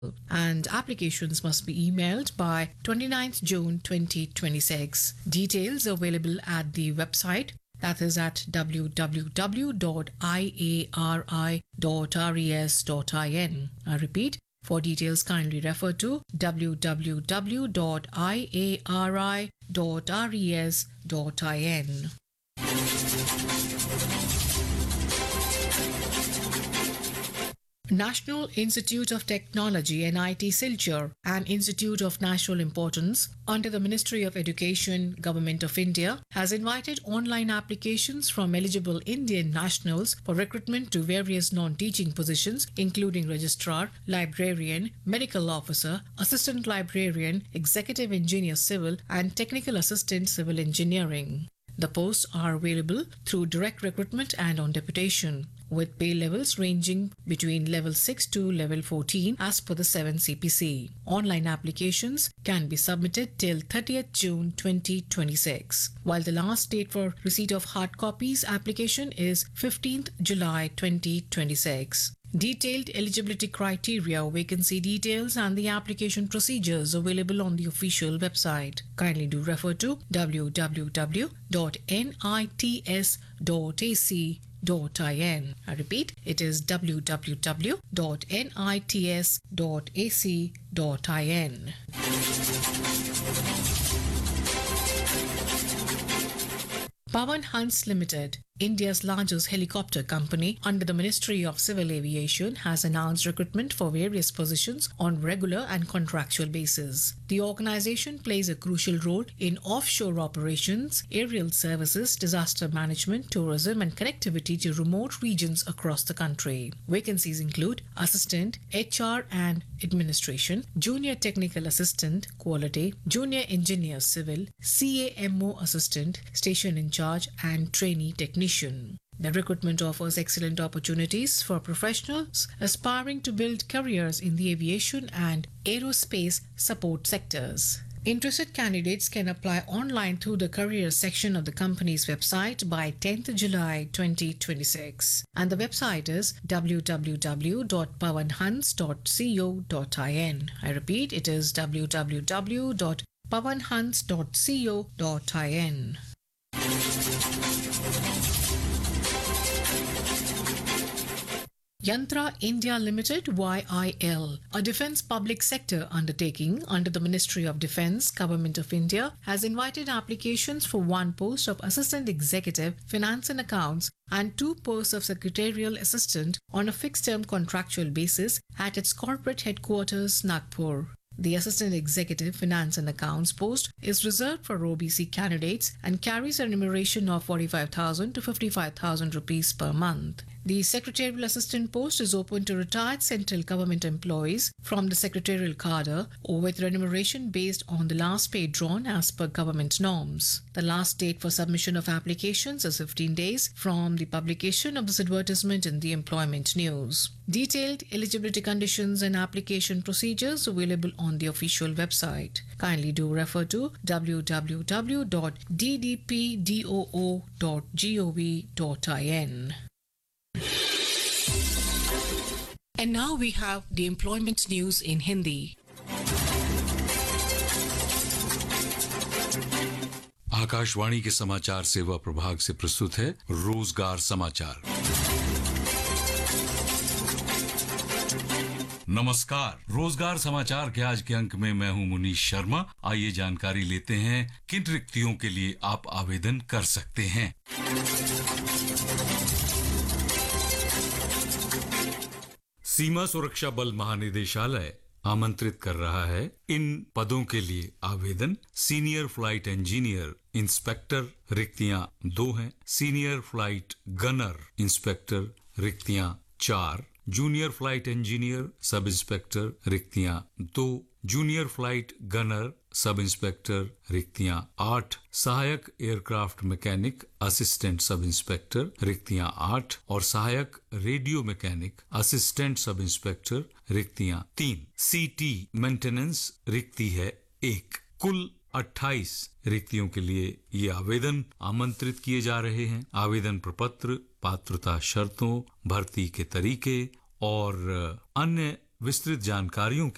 and applications must be emailed by 29th June 2026. Details available at the website, that is at www.iari.res.in. I repeat, for details kindly refer to www.iari.res.in. National Institute of Technology NIT Silchar, an institute of national importance under the Ministry of Education, Government of India, has invited online applications from eligible Indian nationals for recruitment to various non-teaching positions including registrar, librarian, medical officer, assistant librarian, executive engineer civil and technical assistant civil engineering. The posts are available through direct recruitment and on deputation, with pay levels ranging between level 6 to level 14 as per the 7 CPC. Online applications can be submitted till 30th June 2026, while the last date for receipt of hard copies application is 15th July 2026. Detailed eligibility criteria, vacancy details and the application procedures available on the official website. Kindly do refer to www.nits.ac.in. I repeat, it is www.nits.ac.in. Pawan Hans Limited, India's largest helicopter company under the Ministry of Civil Aviation, has announced recruitment for various positions on regular and contractual basis. The organization plays a crucial role in offshore operations, aerial services, disaster management, tourism and connectivity to remote regions across the country. Vacancies include assistant, HR and administration, junior technical assistant, quality, junior engineer civil, CAMO assistant, station in charge and trainee technician. The recruitment offers excellent opportunities for professionals aspiring to build careers in the aviation and aerospace support sectors. Interested candidates can apply online through the careers section of the company's website by 10th July 2026. And the website is www.pawanhans.co.in. I repeat, it is www.pawanhans.co.in. Yantra India Limited YIL, a defence public sector undertaking under the Ministry of Defence, Government of India, has invited applications for one post of Assistant Executive Finance and Accounts and two posts of Secretarial Assistant on a fixed-term contractual basis at its corporate headquarters, Nagpur. The Assistant Executive Finance and Accounts post is reserved for OBC candidates and carries a remuneration of 45,000 to 55,000 rupees per month. The Secretarial Assistant post is open to retired central government employees from the secretarial cadre or with remuneration based on the last pay drawn as per government norms. The last date for submission of applications is 15 days from the publication of this advertisement in the Employment News. Detailed eligibility conditions and application procedures available on the official website. Kindly do refer to www.ddpdoo.gov.in. And now we have the employment news in Hindi. Akashvani के समाचार सेवा प्रभाग से प्रस्तुत है रोजगार समाचार। नमस्कार, रोजगार समाचार के आज के अंक में मैं हूं मुनीश शर्मा। आइए जानकारी लेते हैं किन रिक्तियों के लिए आप आवेदन कर सकते हैं। सीमा सुरक्षा बल महानिदेशालय आमंत्रित कर रहा है इन पदों के लिए आवेदन। सीनियर फ्लाइट इंजीनियर इंस्पेक्टर रिक्तियां 2 हैं। सीनियर फ्लाइट गनर इंस्पेक्टर रिक्तियां 4। Junior flight engineer sub inspector रिक्तियां 2। Junior flight gunner sub inspector रिक्तियां 8। सहायक aircraft mechanic assistant sub inspector रिक्तियां 8 और सहायक radio mechanic assistant sub inspector रिक्तियां 3। सीटी मेंटेनेंस रिक्ति है 1। कुल 28 रिक्तियों के लिए ये आवेदन आमंत्रित किए जा रहे हैं। आवेदन प्रपत्र, पात्रता शर्तों, भर्ती के तरीके और अन्य विस्तृत जानकारियों